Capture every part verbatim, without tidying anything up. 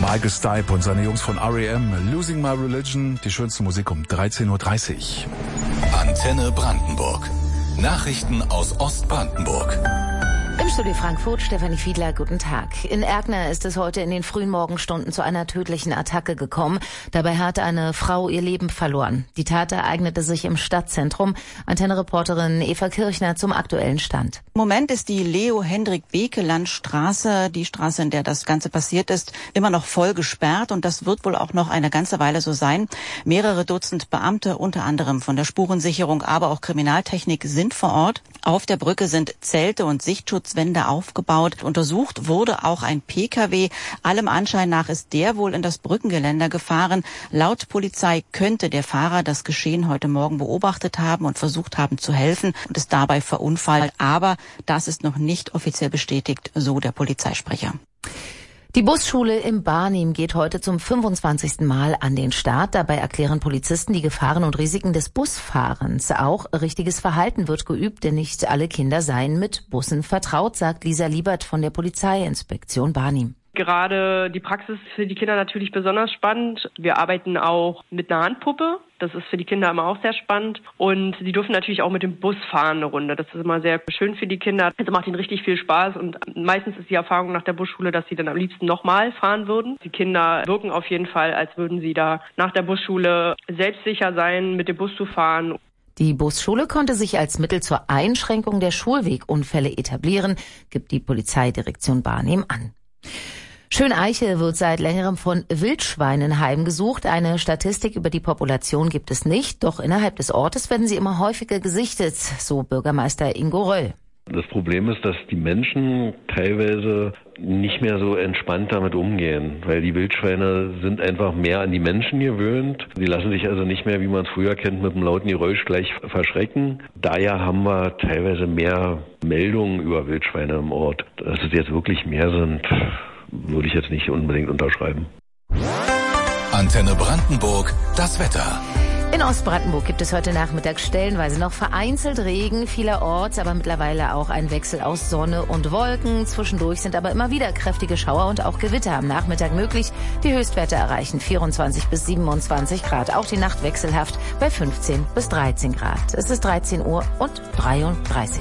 Michael Stipe und seine Jungs von R E M, Losing My Religion, die schönste Musik um dreizehn Uhr dreißig. Antenne Brandenburg. Nachrichten aus Ostbrandenburg. Im Studio Frankfurt, Stefanie Fiedler, guten Tag. In Erkner ist es heute in den frühen Morgenstunden zu einer tödlichen Attacke gekommen. Dabei hat eine Frau ihr Leben verloren. Die Tat ereignete sich im Stadtzentrum. Antenne-Reporterin Eva Kirchner zum aktuellen Stand. Im Moment ist die Leo-Hendrik-Bekeland-Straße, die Straße, in der das Ganze passiert ist, immer noch voll gesperrt. Und das wird wohl auch noch eine ganze Weile so sein. Mehrere Dutzend Beamte, unter anderem von der Spurensicherung, aber auch Kriminaltechnik, sind vor Ort. Auf der Brücke sind Zelte und Sichtschutzwände aufgebaut. Untersucht wurde auch ein Pkw. Allem Anschein nach ist der wohl in das Brückengeländer gefahren. Laut Polizei könnte der Fahrer das Geschehen heute Morgen beobachtet haben und versucht haben zu helfen und ist dabei verunfallt. Aber das ist noch nicht offiziell bestätigt, so der Polizeisprecher. Die Busschule im Barnim geht heute zum fünfundzwanzigsten Mal an den Start. Dabei erklären Polizisten die Gefahren und Risiken des Busfahrens. Auch richtiges Verhalten wird geübt, denn nicht alle Kinder seien mit Bussen vertraut, sagt Lisa Liebert von der Polizeiinspektion Barnim. Gerade die Praxis ist für die Kinder natürlich besonders spannend. Wir arbeiten auch mit einer Handpuppe. Das ist für die Kinder immer auch sehr spannend. Und sie dürfen natürlich auch mit dem Bus fahren eine Runde. Das ist immer sehr schön für die Kinder. Es macht ihnen richtig viel Spaß. Und meistens ist die Erfahrung nach der Busschule, dass sie dann am liebsten nochmal fahren würden. Die Kinder wirken auf jeden Fall, als würden sie da nach der Busschule selbstsicher sein, mit dem Bus zu fahren. Die Busschule konnte sich als Mittel zur Einschränkung der Schulwegunfälle etablieren, gibt die Polizeidirektion Barnim an. Schöneiche wird seit längerem von Wildschweinen heimgesucht. Eine Statistik über die Population gibt es nicht, doch innerhalb des Ortes werden sie immer häufiger gesichtet, so Bürgermeister Ingo Röll. Das Problem ist, dass die Menschen teilweise nicht mehr so entspannt damit umgehen, weil die Wildschweine sind einfach mehr an die Menschen gewöhnt. Sie lassen sich also nicht mehr, wie man es früher kennt, mit einem lauten Geräusch gleich verschrecken. Daher haben wir teilweise mehr Meldungen über Wildschweine im Ort. Dass es jetzt wirklich mehr sind, würde ich jetzt nicht unbedingt unterschreiben. Antenne Brandenburg, das Wetter. In Ostbrandenburg gibt es heute Nachmittag stellenweise noch vereinzelt Regen, vielerorts, aber mittlerweile auch ein Wechsel aus Sonne und Wolken. Zwischendurch sind aber immer wieder kräftige Schauer und auch Gewitter am Nachmittag möglich. Die Höchstwerte erreichen vierundzwanzig bis siebenundzwanzig Grad, auch die Nacht wechselhaft bei fünfzehn bis dreizehn Grad. Es ist dreizehn Uhr und dreiunddreißig.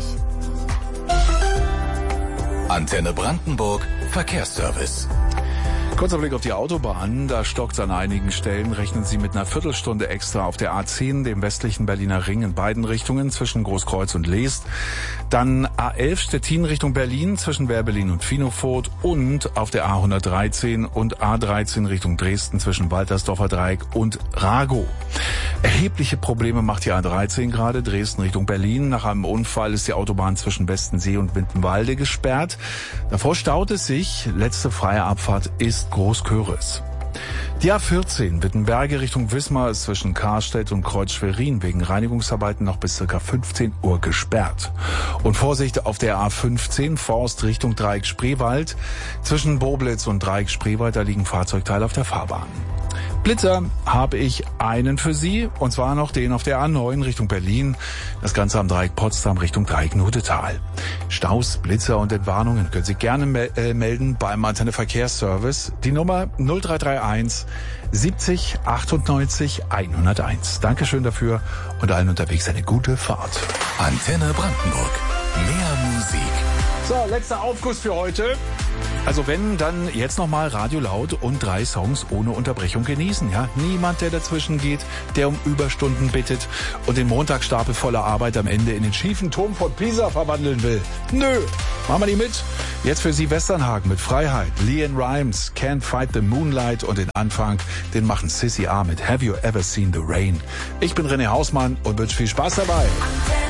Antenne Brandenburg, Verkehrsservice. Kurzer Blick auf die Autobahn, da stockt's an einigen Stellen. Rechnen Sie mit einer Viertelstunde extra auf der A zehn, dem westlichen Berliner Ring in beiden Richtungen zwischen Großkreuz und Leest. Dann A elf Stettin Richtung Berlin zwischen Werbelin und Finofurt und auf der A hundertdreizehn und A dreizehn Richtung Dresden zwischen Waltersdorfer Dreieck und Ragow. Erhebliche Probleme macht die A dreizehn gerade, Dresden Richtung Berlin. Nach einem Unfall ist die Autobahn zwischen Westensee und Windenwalde gesperrt. Davor staut es sich. Letzte freie Abfahrt ist Großköris. Die A vierzehn Wittenberge Richtung Wismar ist zwischen Karstedt und Kreuz-Schwerin wegen Reinigungsarbeiten noch bis ca. fünfzehn Uhr gesperrt. Und Vorsicht auf der A fünfzehn Forst Richtung Dreieck Spreewald. Zwischen Boblitz und Dreieck Spreewald, da liegen Fahrzeugteile auf der Fahrbahn. Blitzer habe ich einen für Sie, und zwar noch den auf der A neun Richtung Berlin. Das Ganze am Dreieck Potsdam Richtung Dreieck Nudetal. Staus, Blitzer und Entwarnungen können Sie gerne me- äh, melden beim Antenne Verkehrsservice. Die Nummer null drei drei eins siebzig achtundneunzig hunderteins. Dankeschön dafür und allen unterwegs eine gute Fahrt. Antenne Brandenburg. Mehr Musik. So, letzter Aufguss für heute. Also wenn, dann jetzt nochmal Radio laut und drei Songs ohne Unterbrechung genießen. Ja, niemand, der dazwischen geht, der um Überstunden bittet und den Montagsstapel voller Arbeit am Ende in den schiefen Turm von Pisa verwandeln will. Nö, machen wir die mit. Jetzt für Sie Westernhagen mit Freiheit. Leanne Rimes, Can't Fight the Moonlight und den Anfang, den machen Sissy A mit Have You Ever Seen the Rain. Ich bin René Hausmann und wünsche viel Spaß dabei.